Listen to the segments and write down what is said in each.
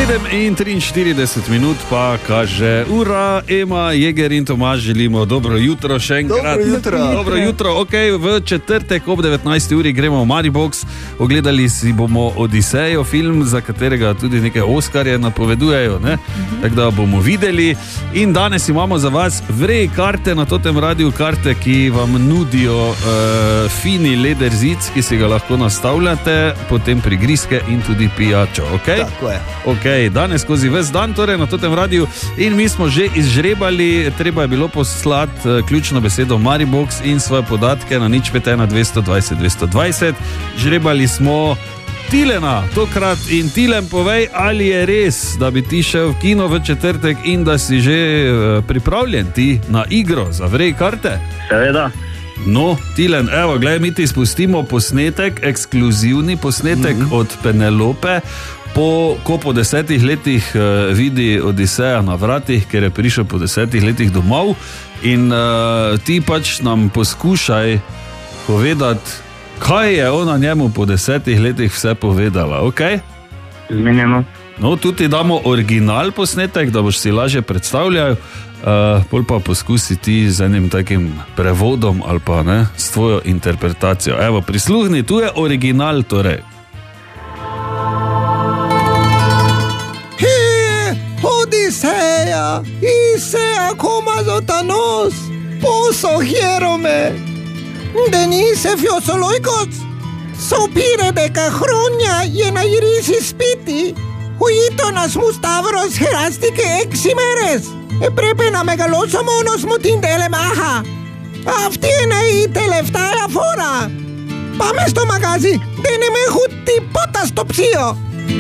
7:43 pa kaže ura. Ema, Jeger in Tomaž želimo dobro jutro še enkrat. Dobro jutro. Ok, v četrtek ob 19. uri gremo v Maribox. Ogledali si bomo Odisejo, film, za katerega tudi neke Oskarje napovedujejo, ne? Tako da bomo videli. In danes imamo za vas vrej karte na totem radiju, karte, ki vam nudijo fini leder zic, ki si ga lahko nastavljate, potem prigrizke in tudi pijačo. Okay? Tako je. Ok, danes skozi ves dan, torej na totem radiju, in mi smo že izžrebali, treba je bilo poslati ključno besedo Maribox in svoje podatke na 051 220 220. Žrebali smo Tilena tokrat in Tilen, povej, ali je res, da bi ti šel v kino v četrtek in da si že pripravljen ti na igro za vrej karte? Seveda. No, Tilen, evo, gledaj, mi ti spustimo posnetek, ekskluzivni posnetek od Penelope, ko po 10 letih vidi Odiseja na vratih, ker je prišel po 10 letih domov, in ti pač nam poskušaj povedati, kaj je ona njemu po 10 letih vse povedala, ok? Zmenjeno. No, tudi damo original posnetek, da boš si lažje predstavljal, pol pa poskusi ti z enim takim prevodom ali pa ne, s tvojo interpretacijo. Evo, prisluhni, tu je original, torej. Odiseja, Isea komazotanos, poso hierome, denise fiosoloikos, sopire de cahronia yena irisi spiti, huitonas mustavros herastike eximeres, prepena megalosomonos mutindele maha, aftiene i teleftaja fora, pamesto magazi, deneme hutti potas topsio.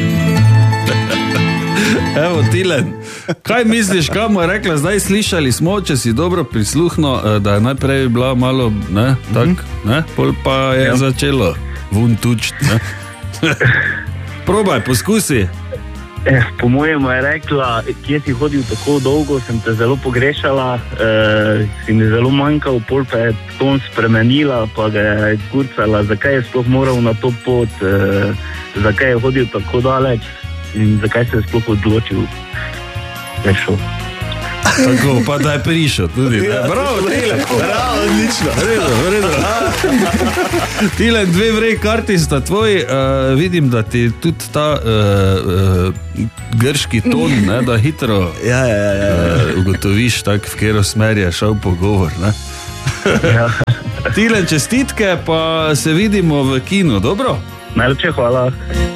Evo, Tilen, kaj misliš, kaj mu je rekla? Zdaj slišali smo, če si dobro prisluhno, da je najprej bila malo, ne, tak, ne, pol pa je začelo vun tučt, ne. Probaj, poskusi. Po mojemu je rekla, kje si hodil tako dolgo, sem te zelo pogrešala, si mi zelo manjkal, pol pa je ton spremenila, pa ga je kurcala, zakaj je sploh moral na to pot, zakaj je hodil tako daleč in zakaj se je sploh odločil, da je šel. Tako, pa da je prišel tudi. Ja, bravo, Tilen. Bravo, odlično. V redu. Tilen, dve vrej karti sta tvoji. Vidim, da ti tudi ta grški ton, ne, da hitro ugotoviš, tak, v katero smer je šel pogovor. Ne? Ja. Tilen, čestitke, pa se vidimo v kinu, dobro? Najlepše hvala.